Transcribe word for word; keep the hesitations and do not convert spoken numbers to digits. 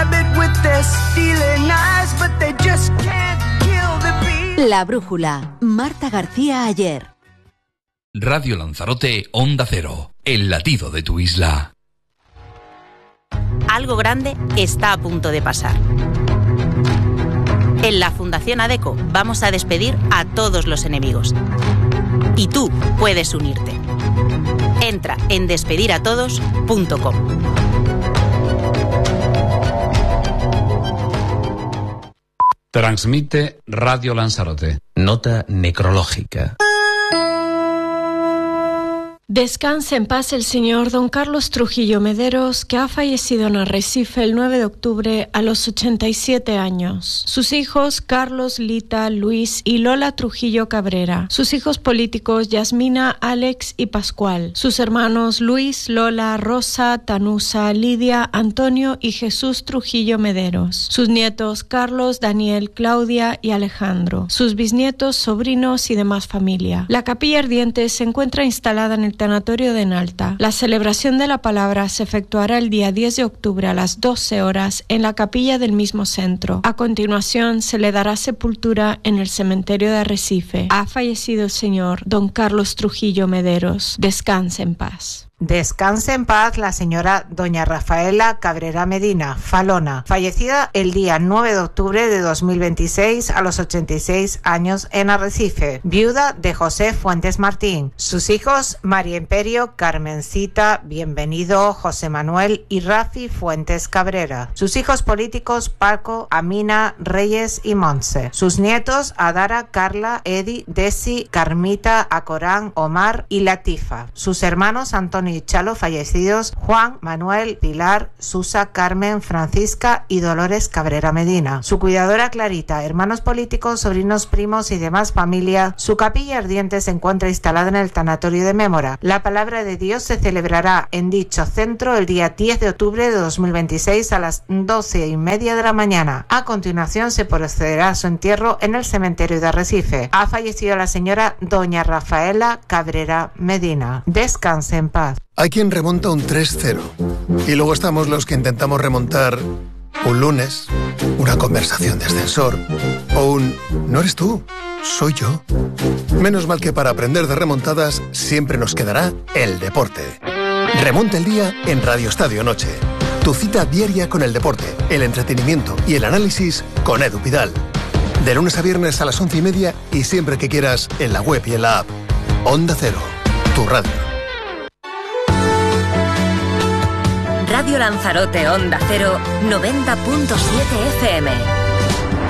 rabbit with their stealing eyes, but they just can't kill the beat. La Brújula, Marta García Ayer. Radio Lanzarote, Onda Cero, el latido de tu isla. Algo grande está a punto de pasar. En la Fundación ADECO vamos a despedir a todos los enemigos. Y tú puedes unirte. Entra en despediratodos punto com. Transmite Radio Lanzarote. Nota necrológica. Descanse en paz el señor don Carlos Trujillo Mederos, que ha fallecido en Arrecife el nueve de octubre a los ochenta y siete años. Sus hijos Carlos, Lita, Luis y Lola Trujillo Cabrera. Sus hijos políticos Yasmina, Alex y Pascual. Sus hermanos Luis, Lola, Rosa, Tanusa, Lidia, Antonio y Jesús Trujillo Mederos. Sus nietos Carlos, Daniel, Claudia y Alejandro. Sus bisnietos, sobrinos y demás familia. La capilla ardiente se encuentra instalada en el tanatorio de Enalta. La celebración de la palabra se efectuará el día diez de octubre a las doce horas en la capilla del mismo centro. A continuación se le dará sepultura en el cementerio de Arrecife. Ha fallecido el señor don Carlos Trujillo Mederos. Descanse en paz. Descanse en paz la señora doña Rafaela Cabrera Medina, Falona, fallecida el día nueve de octubre de dos mil veintiséis a los ochenta y seis años en Arrecife, viuda de José Fuentes Martín. Sus hijos María Imperio, Carmencita, Bienvenido, José Manuel y Rafi Fuentes Cabrera. Sus hijos políticos Paco, Amina, Reyes y Montse. Sus nietos Adara, Carla, Edi, Desi, Carmita, Acorán, Omar y Latifa. Sus hermanos Antonio y Chalo fallecidos, Juan, Manuel, Pilar, Susa, Carmen, Francisca y Dolores Cabrera Medina. Su cuidadora Clarita, hermanos políticos, sobrinos, primos y demás familia. Su capilla ardiente se encuentra instalada en el tanatorio de Mémora. La palabra de Dios se celebrará en dicho centro el día diez de octubre de dos mil veintiséis a las doce y media de la mañana. A continuación se procederá a su entierro en el cementerio de Arrecife. Ha fallecido la señora doña Rafaela Cabrera Medina. Descanse en paz. Hay quien remonta un tres cero y luego estamos los que intentamos remontar un lunes, una conversación de ascensor o un «no eres tú, soy yo». Menos mal que para aprender de remontadas siempre nos quedará el deporte. Remonta el día en Radio Estadio Noche. Tu cita diaria con el deporte, el entretenimiento y el análisis con Edu Pidal. De lunes a viernes a las once y media y siempre que quieras en la web y en la app. Onda Cero, tu radio. Radio Lanzarote Onda Cero noventa punto siete F M.